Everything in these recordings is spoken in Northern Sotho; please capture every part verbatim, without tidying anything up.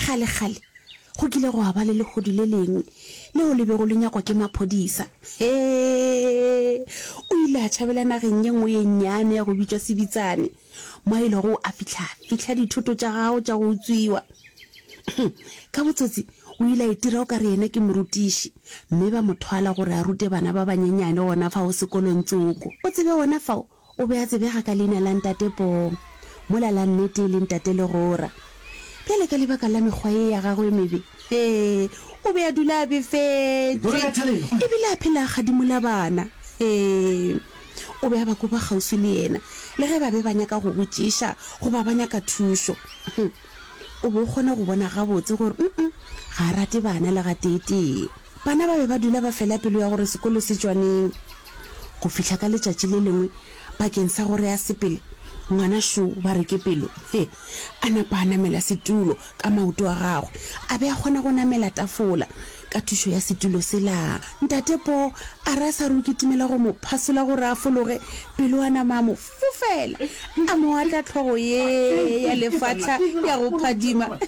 gale gale go kile go aba le legodi le lengwe leo le be go lenyakwa ke maphodisa he o ile a tšhabela nageng ye nngwe ye nnyane ya go bitswa Sebitsane mo ile go a fitlha fitlha dithoto tša gago tša go utswiwa ka botsotsi o ile a itira o ka re yena ke morutiši mme ba mothwala gore a rute bana ba banyenyane gona fa o sekolong tsoko o tsebe gona fao o be a tsebega ka leina la ntate Pong mola la nnete le ntate Legora pele ka lebaka la mekgwa e ya gagwe mebe eh o be a dula a befetse e bile a phela gadimola bana eh o be a ba kopa gausi le yena le ge ba be ba nyaka go botšiša go ba banya ka thušo o bo kgona go bona gabotse gore mm ga rate bana le ga tete bana ba be ba dula ba fela pelo ya gore sekolo se tswaneng go fihla ka letšatši le lengwe bakeng sa gore ya sepele ngwana sho ba re ke pelo he a napa a namela setulo ka maoto a gagwe a be a kgona go namela tafola ka thušo ya setulo sela ntate Po a ra sa re kitimela go mo phasola gore a fologe pelo a nama mo fofela a mo atla tlhogo ye ya lefatla ya go phadima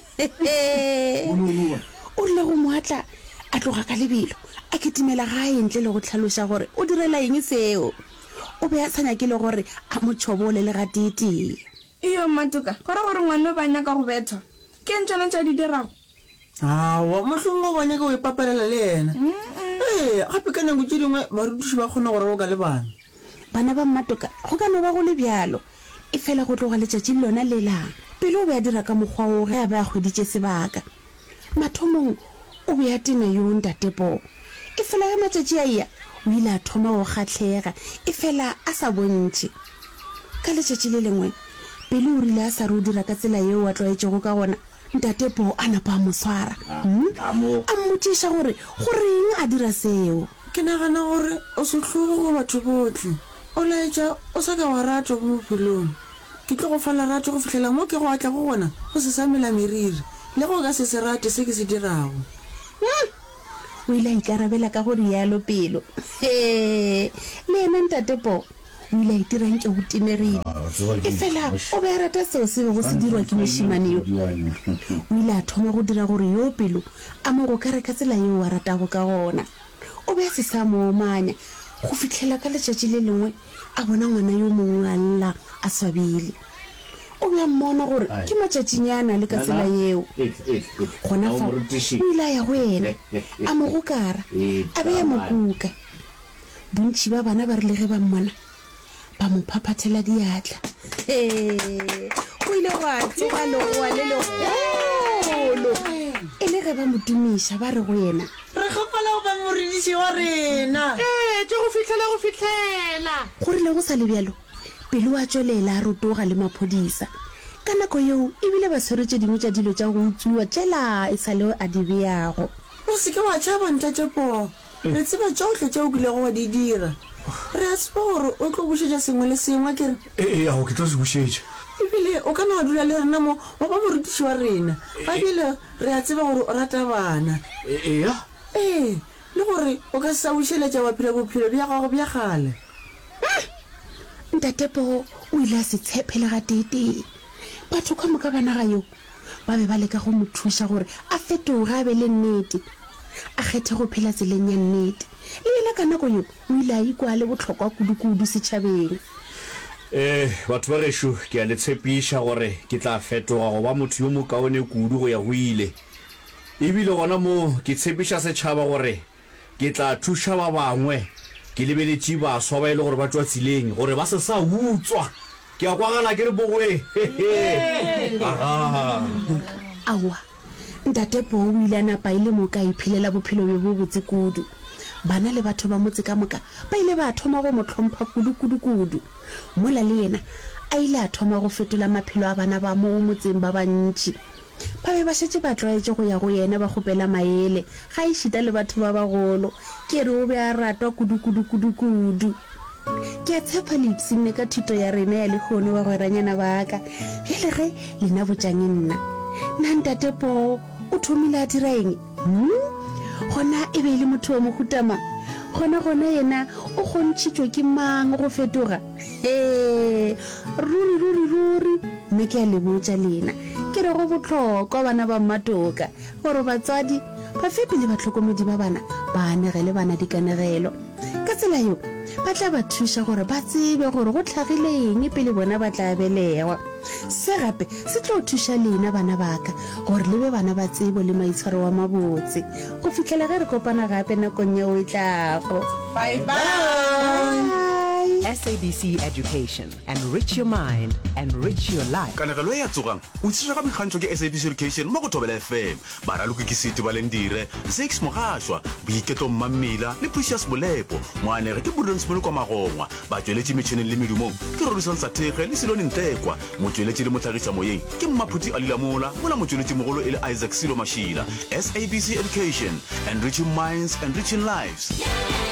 o rile go mo atla a tloga ka lebelo a kitimela ga a entle le go tlhaloša gore o direla eng seo o be a tsanya ke le gore a mo tšhobole le ga tete iyo matuka gore gore ngwana ba nyaka go betha ke ntšana tša di dirago awa mohlongo ba nyaka go ipapalela le ena ee gape ka nako tše dingwe barutiši ba kgona gore go ka le bana bana ba mmatoka go ka no ba go le bjalo e fela go tloga letšatši le lona lelang pele o be a dira ka mokgwa o ge a be a hweditše sebaka mathomong o be a tena yo ntate Po e fela ga matšatši a ia o ile a thoma go kgatlhega e fela a sa bontšhe ka letšatši le lengwe pele o rile a sa re o dira ka tsela yeo a tlwaetšego ka gona ntate Po a napa a mo swara a mmotšiša gore goreng a dira seo ke nagana gore o se tlhogo go batho botlhe o laetša o sa ka wa ratwa go bophelong ke tlo go fa lerato go fitlhela mo ke go atla go gona go se samela meriri le go ka se se rate se ke se dirago o ile a ikarabela ka gore yalo pelo le ena ntate Po o ile a itirang ke go timerile e fela o be a rata seo se be go se dirwa ke mošimane yo o ile a thoma go dira gore yo pelo a mo go kare ka tsela yeo a ratago ka gona o be a se sa mo omanya go fitlhela ka letšatši le lengwe a bona ngwana yo mongwe a lla a swabile o be a mmona gore ke matšatšinyana le ka tsela yeo gona fa o ile a ya go ena a mo gokara a be ya mokuka bontši ba bana ba rile ge ba mmona ba mo phaphathela diatla go ile go a tsoga legoa le legolo e le ge ba mo tumiša ba re go yena re gopala go ba morediši wa rena ee tse go fitlhela go fitlhela go rile go sa le bjalo pelo a tšwelela a rotoga le maphodisa ka nako yeo ebile ba tshwaretse dingwe tša dilo tša go utswiwa tšela e sa le a di beyago o seke wa tšhaba ntate Po re tseba tšotlhe tšeo kilego wa di dira re a tseba gore o tlo bušetša sengwe le sengwe kere ee ao ke tlo se bušetša ebile o ka no wa dula le rena mo wa ba morutiši wa rena gabile re a tseba gore o rata bana ea ee le gore o ka se sa bušeletša baphela bophelo bja gago bja gale ntate Po o ile a se tshepele ga tete batho ka moka bana ga yo ba be ba leka go mo thuša gore a fetoge a be le nnete a kgethe go phela tseleng ya nnete le ena ka nako yo o ile a ikwa le botlhokwa kudu-kudu setšhabeng eh batho ba gešo ke a le tshepiša gore ke tla fetoga go ba motho yo mokaone kudu go ya go ile ebile gona mo ke tshepiša setšhaba gore ke tla thuša ba bangwe ke lebeletše baswa ba e le gore ba tswa tseleng gore ba se sa utswa ke a kwagala ke re bogoe aowa ntate Po o ile a napa ile mo ka iphelela bophelo be bo botse kudu bana le batho ba motse ka moka ba ile ba thoma go mo tlhompha kudu-kudu-kudu mola le yena a ile a thoma go fetola maphelo a bana ba mo motseng ba bantši ba be ba šetse ba tlwaetše go ya go yena ba kgopela maele ga e šita le batho ba bagolo ke re o be a ratwa kudu-kudu-kudu-kudu ke a tshepa leipsine ka thuto ya rena ya lekgone wa gweranyana baka hele ge lena botšang nna nna ntate Po o thomile a dira eng gona e be le motho wa mogutama gona gona yena o kgontšhitšwe ke mang go fetoga e ruri ruri ruri mme ke a le botša lena ke ke re go botlhokwa bana ba mmatoka gore batswadi ba fepe le batlhokomedi ba bana ba anegele bana dikanegelo. Ka tsela eo ba tla ba thuša gore ba tsebe gore go tlhagileng pele bona ba tla belegwa. Se gape se tlo thuša lena bana baka gore le be bana ba tsebo le maitshwaro wa mabotse go fitlhela ge re kopana gape nakong ya o e tlago. Bye bye. S A B C Education. Enrich your mind, enrich your life. kanegelo e ya tsogang o tsiswa ka mekgantšho ke S A B C Education mo go Thobela F M ba raloke ke sete ba lendire six mogashwa boiketlo mmammila le Precious Molepo moanege ke Budons Molo kwa magongwa ba tsweletše metšhineng le medumong ke Robinson Sathege le Silone Ntekwa motsweletše le motlhagiša moyeng ke Mmaphuti Alilamola mola motsweletše mogolo e le Isaac Silo Mashila. S A B C Education, enriching minds, enriching lives.